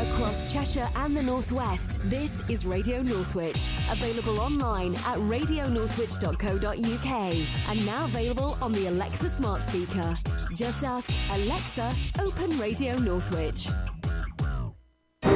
Across Cheshire and the Northwest, this is Radio Northwich. Available online at radionorthwich.co.uk and now available on the Alexa smart speaker. Just ask, Alexa, open Radio Northwich.